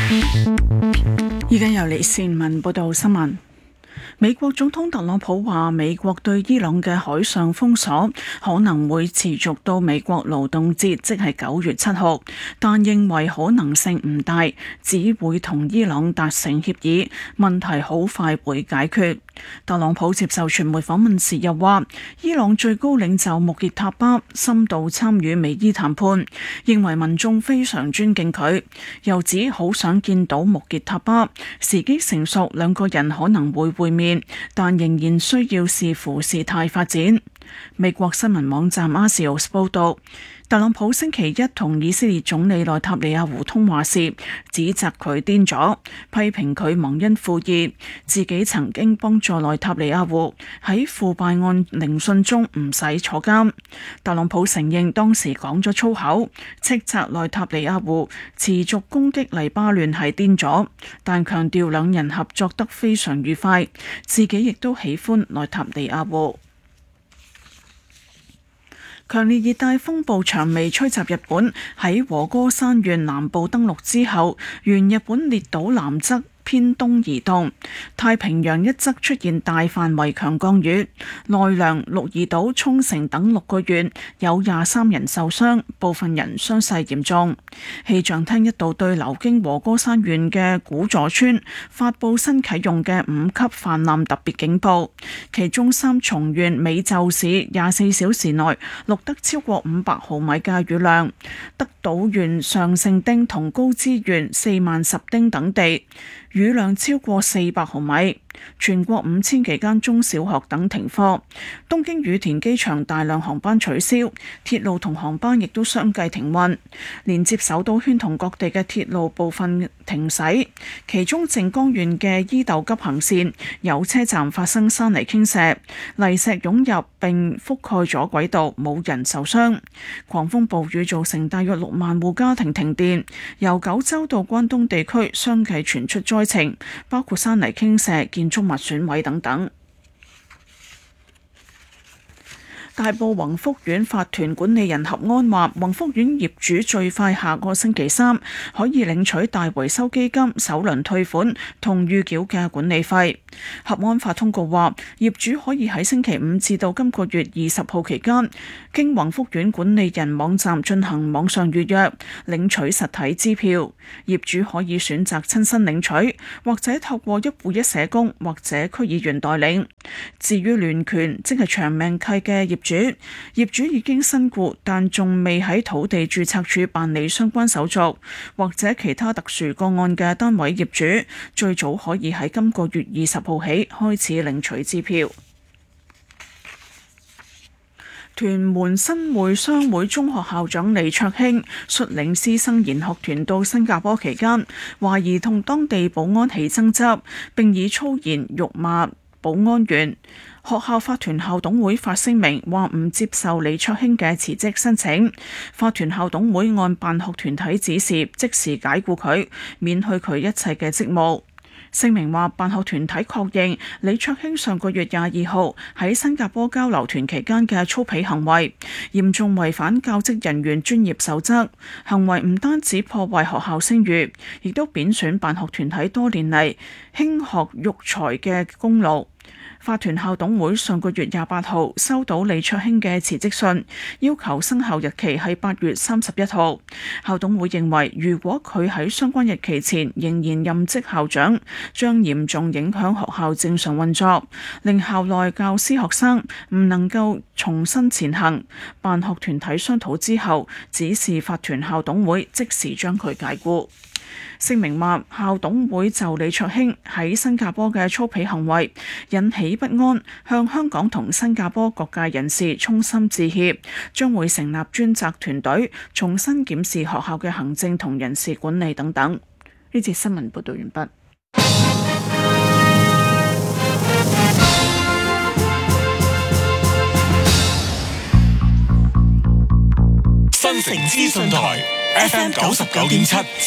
而家由李善文報道新聞。美國總統特朗普話，美國對伊朗嘅海上封鎖可能會持續到美國勞動節，即係9月7號，但認為可能性唔大，只會同伊朗達成協議，問題好快會解決。特朗普接受傳媒訪問時又話，伊朗最高領袖穆傑塔巴深度參與美伊談判，認為民眾非常尊敬佢，又指好想見到穆傑塔巴，時機成熟，兩個人可能會會面，但仍然需要視乎事態發展。美國新聞網站 Axios 報道，特朗普星期一同以色列總理內塔尼亞胡通話時，指責佢癲咗，批評佢忘恩負義，自己曾經幫助內塔尼亞胡喺腐敗案聆訊中唔使坐監。特朗普承認當時講咗粗口，斥責內塔尼亞胡持續攻擊黎巴嫩係癲咗，但強調兩人合作得非常愉快，自己亦都喜歡內塔尼亞胡。強烈熱帶風暴長尾吹襲日本，喺和歌山縣南部登陸之後，沿日本列島南側偏東移動，太平洋一側出現大範圍強降雨，奈良、鹿兒島、沖繩等6個縣有23人受傷，部分人傷勢嚴重。氣象廳一度對流經和歌山縣嘅古座村發布新啟用嘅5級氾濫特別警報，其中三重縣美袖市24小時內錄得超過500毫米嘅雨量，德島縣上勝町同高知縣四萬十町等地雨量超過400毫米，全國5000幾間中小學等停課。東京羽田機場大量航班取消，鐵路同航班亦都相繼停運，連接首都圈同各地嘅鐵路部分停駛。其中靜岡縣嘅伊豆急行線有車站發生山泥傾瀉，泥石湧入並覆蓋咗軌道，冇人受傷。狂風暴雨造成大約6萬戶家庭停電，由九州到關東地區相繼傳出災情，包括山泥傾瀉、建築物損毀等等。大埔宏福苑法團管理人合安話，宏福苑業主最快下個星期3可以領取大維修基金首輪退款同預繳嘅管理費。合安發通告話，業主可以喺星期5至到今個月20號期間，經宏福苑管理人網站進行網上預約，領取實體支票。業主可以選擇親身領取，或者透過一戶一社工或者區議員代領。至於聯權，即係長命契嘅業主已經身故，但仲未喺土地註冊處辦理相關手續，或者其他特殊個案嘅單位業主，最早可以喺今個月20號起開始領取支票。屯門新會商會中學校長李卓興率領師生研學團到新加坡期間，懷疑同當地保安起爭執，並以粗言辱罵保安員。學校法團校董會發聲明話唔接受李卓興嘅辭職申請，法團校董會按辦學團體指示即時解僱佢，免去佢一切嘅職務。聲明話，辦學團體確認李卓興上個月22號喺新加坡交流團期間嘅粗鄙行為，嚴重違反教職人員專業守則，行為唔單止破壞學校聲譽，亦都貶損辦學團體多年嚟興學育才嘅功勞。法團校董會上個月28號收到李卓興嘅辭職信，要求生效日期係8月31號。校董會認為，如果佢喺相關日期前仍然任職校長，將嚴重影響學校正常運作，令校內教師學生唔能夠重新前行。辦學團體商討之後，指示法團校董會即時將佢解僱。聲明話，校董會就李卓興喺新加坡嘅粗鄙行為引起不安，向香港同新加坡各界人士衷心致歉，將會成立專責團隊重新檢視學校嘅行政同人事管理等等。呢節新聞報道完畢。 新城資訊台 FM 99.7。